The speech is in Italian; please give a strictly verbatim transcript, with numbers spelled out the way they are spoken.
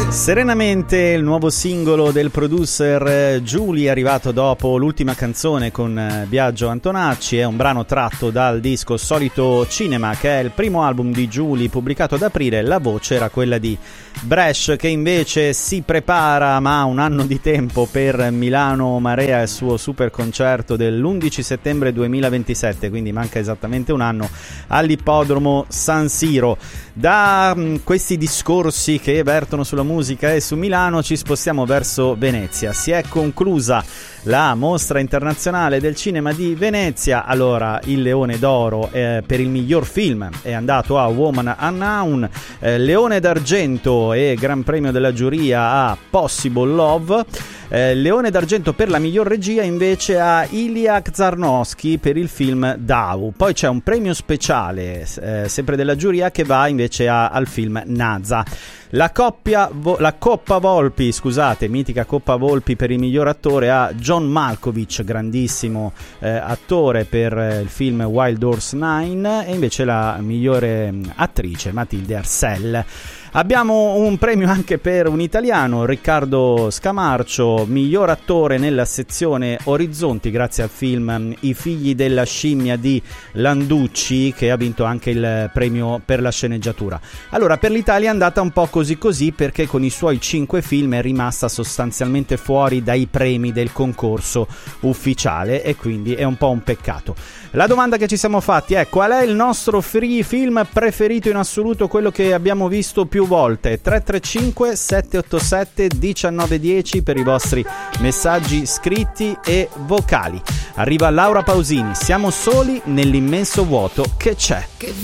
Serenamente, il nuovo singolo del producer Giuli, arrivato dopo l'ultima canzone con Biagio Antonacci. È un brano tratto dal disco Solito Cinema, che è il primo album di Giuli pubblicato ad aprile. La voce era quella di Bresh, che invece si prepara, ma ha un anno di tempo, per Milano Marea, il suo super concerto dell'undici settembre duemilaventisette, quindi manca esattamente un anno, all'ippodromo San Siro. Da mh, questi discorsi che vertono sulla musica e su Milano ci spostiamo verso Venezia. Si è conclusa la mostra internazionale del cinema di Venezia. Allora, il Leone d'Oro eh, per il miglior film è andato a Woman Unknown, eh, Leone d'Argento e Gran Premio della giuria a Possible Love. Eh, Leone d'Argento per la miglior regia invece a Ilya Zarnowski per il film Dau. Poi c'è un premio speciale eh, sempre della giuria che va invece a, al film Naza. La coppia vo- la Coppa Volpi, scusate, mitica Coppa Volpi per il miglior attore a John Malkovich, grandissimo eh, attore per eh, il film Wild Horse nove, e invece la migliore mh, attrice Matilde Arsell. Abbiamo un premio anche per un italiano, Riccardo Scamarcio, miglior attore nella sezione Orizzonti, grazie al film I figli della scimmia di Landucci, che ha vinto anche il premio per la sceneggiatura. Allora, per l'Italia è andata un po' così così, perché con i suoi cinque film è rimasta sostanzialmente fuori dai premi del concorso ufficiale, e quindi è un po' un peccato. La domanda che ci siamo fatti è: qual è il nostro free film preferito in assoluto, quello che abbiamo visto più volte? Tre tre cinque sette otto sette uno nove uno zero per i vostri messaggi scritti e vocali. Arriva Laura Pausini, Siamo soli nell'immenso vuoto che c'è.